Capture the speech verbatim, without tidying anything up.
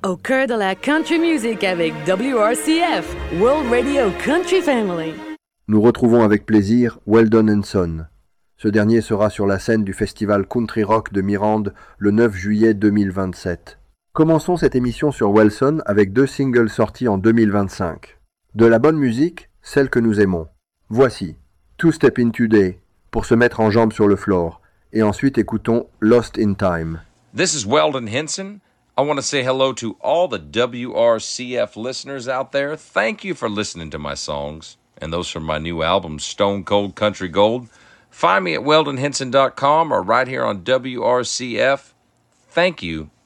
Au cœur de la country music avec W R C F, World Radio Country Family. Nous retrouvons avec plaisir Weldon Henson. Ce dernier sera sur la scène du festival Country Rock de Mirande le neuf juillet deux mille vingt-sept. Commençons cette émission sur Welson avec deux singles sortis en deux mille vingt-cinq. De la bonne musique, celle que nous aimons. Voici Two Step In Today pour se mettre en jambes sur le floor. Et ensuite écoutons Lost in Time. This is Weldon Henson. I want to say hello to all the W R C F listeners out there. Thank you for listening to my songs and those from my new album, Stone Cold Country Gold. Find me at weldon henson dot com or right here on W R C F. Thank you